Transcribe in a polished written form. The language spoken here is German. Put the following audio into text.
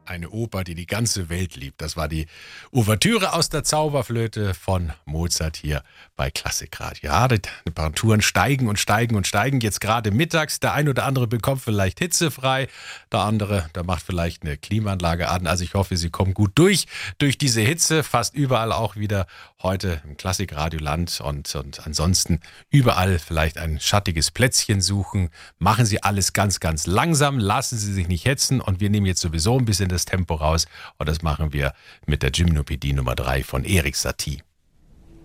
eine Oper, die die ganze Welt liebt. Das war die Ouvertüre aus der Zauberflöte von Mozart hier bei Klassikradio. Ja, die Temperaturen steigen und steigen und steigen. Jetzt gerade mittags. Der ein oder andere bekommt vielleicht hitzefrei. Der andere, der macht vielleicht eine Klimaanlage an. Also ich hoffe, Sie kommen gut durch diese Hitze. Fast überall auch wieder heute im Klassikradioland. Und ansonsten überall vielleicht ein schattiges Plätzchen suchen. Machen Sie alles ganz, ganz langsam. Lassen Sie sich nicht hetzen. Und wir nehmen jetzt sowieso ein bisschen das Tempo raus. Und das machen wir mit der Gymnopädie Nummer 3 von Erik Satie.